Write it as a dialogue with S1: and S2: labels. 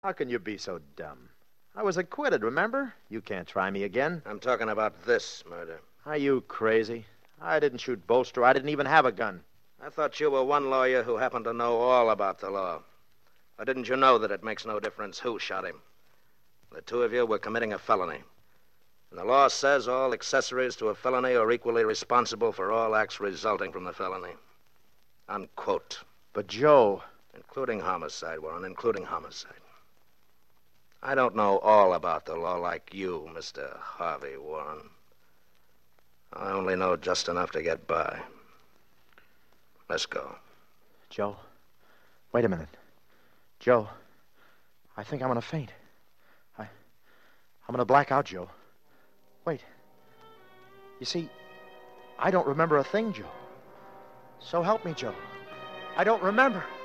S1: How can you be so dumb? I was acquitted, remember? You can't try me again.
S2: I'm talking about this murder.
S1: Are you crazy? I didn't shoot Bolster. I didn't even have a gun.
S2: I thought you were one lawyer who happened to know all about the law. Or didn't you know that it makes no difference who shot him? The two of you were committing a felony. And the law says all accessories to a felony are equally responsible for all acts resulting from the felony. Unquote.
S1: But, Joe...
S2: Including homicide, Warren, including homicide. I don't know all about the law like you, Mr. Harvey Warren. I only know just enough to get by. Let's go.
S1: Joe, wait a minute. Joe, I think I'm going to faint. I'm going to black out, Joe. Wait. You see, I don't remember a thing, Joe. So help me, Joe. I don't remember.